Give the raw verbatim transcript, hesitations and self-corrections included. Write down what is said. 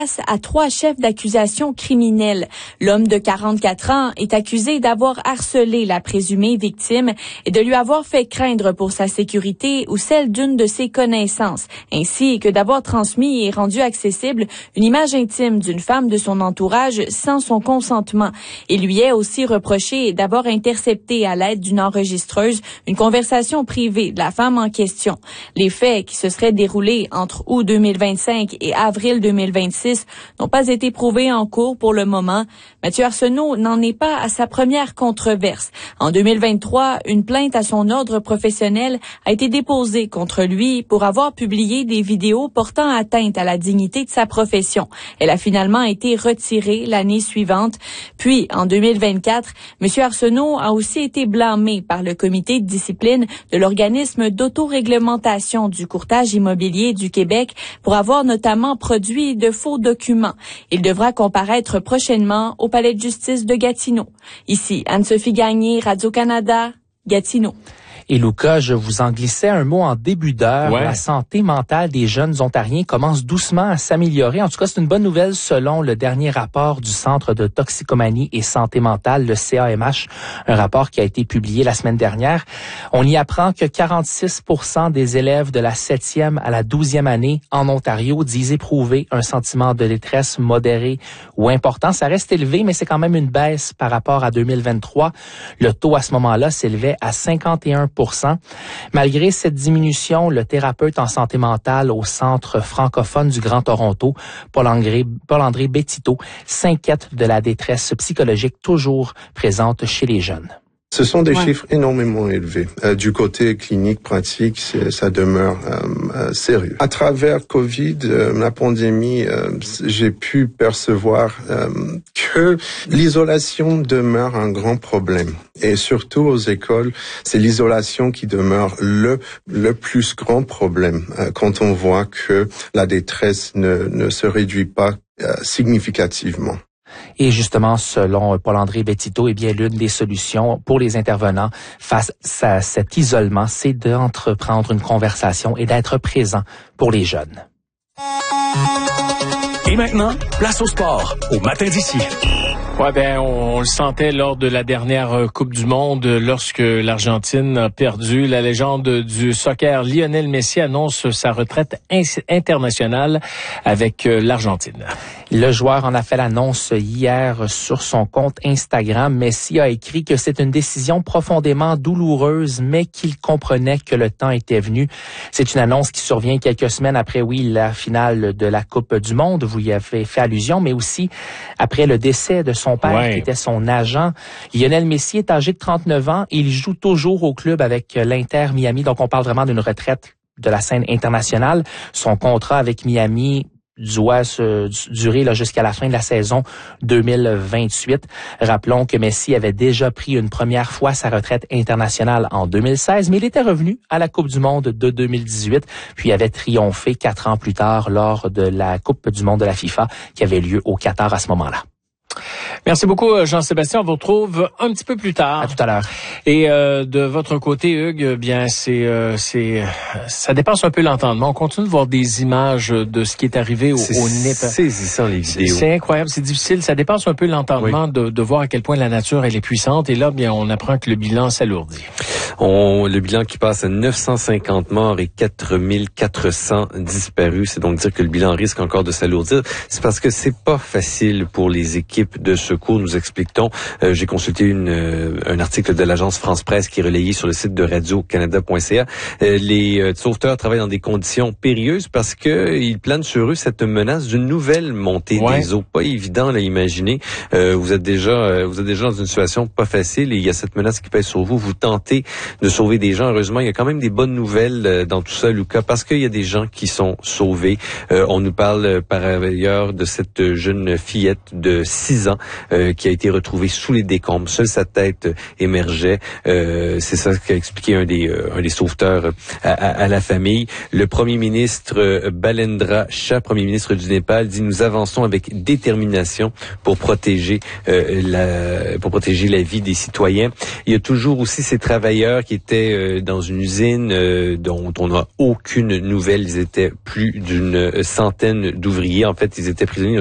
à trois chefs d'accusation criminels. L'homme de quarante-quatre ans est accusé d'avoir harcelé la présumée victime et de lui avoir fait craindre pour sa sécurité ou celle d'une de ses connaissances, ainsi que d'avoir transmis et rendu accessible une image intime d'une femme de son entourage sans son consentement. Il lui est aussi reproché d'avoir intercepté à l'aide d'une enregistreuse une conversation privée de la femme en question. Les faits qui se seraient déroulés entre août deux mille vingt-cinq et avril deux mille vingt-six n'ont pas été prouvés en cours pour le moment. Mathieu Arsenault n'en est pas à sa première controverse. En deux mille vingt-trois, une plainte à son ordre professionnel a été déposée contre lui pour avoir publié des vidéos portant atteinte à la dignité de sa profession. Elle a finalement été retirée l'année suivante. Puis, en deux mille vingt-quatre, M. Arsenault a aussi été blâmé par le comité de discipline de l'organisme d'autoréglementation du courtage immobilier du Québec pour avoir notamment produit de faux documents. Il devra comparaître prochainement au palais de justice de Gatineau. Ici, Anne-Sophie Gagné, Radio-Canada, Gatineau. Et Luca, je vous en glissais un mot en début d'heure. Ouais. La santé mentale des jeunes Ontariens commence doucement à s'améliorer. En tout cas, c'est une bonne nouvelle selon le dernier rapport du Centre de toxicomanie et santé mentale, le C A M H, un rapport qui a été publié la semaine dernière. On y apprend que quarante-six pour cent des élèves de la septième à la douzième année en Ontario disent éprouver un sentiment de détresse modéré ou important. Ça reste élevé, mais c'est quand même une baisse par rapport à deux mille vingt-trois. Le taux à ce moment-là s'élevait à cinquante et un pour cent. Malgré cette diminution, le thérapeute en santé mentale au Centre francophone du Grand Toronto, Paul-André, Paul-André Bétito, s'inquiète de la détresse psychologique toujours présente chez les jeunes. Ce sont des ouais. chiffres énormément élevés. Euh, du côté clinique, pratique, ça demeure euh, euh, sérieux. À travers Covid, euh, la pandémie, euh, j'ai pu percevoir euh, que l'isolation demeure un grand problème. Et surtout aux écoles, c'est l'isolation qui demeure le le plus grand problème euh, quand on voit que la détresse ne, ne se réduit pas euh, significativement. Et justement, selon Paul-André Bétito, eh bien, l'une des solutions pour les intervenants face à cet isolement, c'est d'entreprendre une conversation et d'être présent pour les jeunes. Et maintenant, place au sport, au matin d'ici. Ouais, ben, on, on le sentait lors de la dernière Coupe du Monde, lorsque l'Argentine a perdu. La légende du soccer, Lionel Messi, annonce sa retraite in- internationale avec euh, l'Argentine. Le joueur en a fait l'annonce hier sur son compte Instagram. Messi a écrit que c'est une décision profondément douloureuse, mais qu'il comprenait que le temps était venu. C'est une annonce qui survient quelques semaines après, oui, la finale de la Coupe du Monde. Vous y avez fait allusion, mais aussi après le décès de son père, ouais. qui était son agent. Lionel Messi est âgé de trente-neuf ans et il joue toujours au club avec l'Inter Miami. Donc, on parle vraiment d'une retraite de la scène internationale. Son contrat avec Miami doit se durer là, jusqu'à la fin de la saison deux mille vingt-huit. Rappelons que Messi avait déjà pris une première fois sa retraite internationale en deux mille seize, mais il était revenu à la Coupe du Monde de deux mille dix-huit, puis avait triomphé quatre ans plus tard lors de la Coupe du Monde de la FIFA qui avait lieu au Qatar à ce moment-là. Merci beaucoup, Jean-Sébastien. On vous retrouve un petit peu plus tard. À tout à l'heure. Et euh, de votre côté, Hugues, bien, c'est, euh, c'est, ça dépasse un peu l'entendement. On continue de voir des images de ce qui est arrivé au, c'est au Népal. C'est saisissant, les vidéos. C'est, c'est incroyable, c'est difficile. Ça dépasse un peu l'entendement oui. de, de voir à quel point la nature, elle est puissante. Et là, bien, on apprend que le bilan s'alourdit. On, le bilan qui passe à neuf cent cinquante morts et quatre mille quatre cents disparus. C'est donc dire que le bilan risque encore de s'alourdir. C'est parce que c'est pas facile pour les équipes de secours, nous expliquons. Euh, j'ai consulté une, euh, un article de l'agence France-Presse qui est relayé sur le site de radio canada point c a. Euh, les euh, sauveteurs travaillent dans des conditions périlleuses parce que ils planent sur eux cette menace d'une nouvelle montée ouais. des eaux. Pas évident à imaginer. Euh, vous êtes déjà, euh, vous êtes déjà dans une situation pas facile et il y a cette menace qui pèse sur vous. Vous tentez de sauver des gens. Heureusement, il y a quand même des bonnes nouvelles euh, dans tout ça, Lucas, parce qu'il y a des gens qui sont sauvés. Euh, on nous parle euh, par ailleurs de cette jeune fillette de six ans euh, qui a été retrouvée sous les décombres. Seule sa tête euh, émergeait. Euh, c'est ça qu'a expliqué un des, euh, un des sauveteurs à, à, à la famille. Le premier ministre euh, Balendra Shah, premier ministre du Népal, dit « Nous avançons avec détermination pour protéger euh, la pour protéger la vie des citoyens ». Il y a toujours aussi ces travailleurs travailleurs qui étaient euh, dans une usine euh, dont on n'a aucune nouvelle. Ils étaient plus d'une centaine d'ouvriers. En fait, ils étaient prisonniers